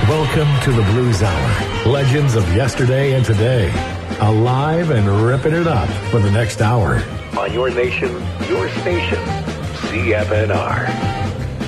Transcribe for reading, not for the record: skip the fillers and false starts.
Welcome to the Blues Hour. Legends of yesterday and today. Alive and ripping it up for the next hour. On your nation, your station, CFNR.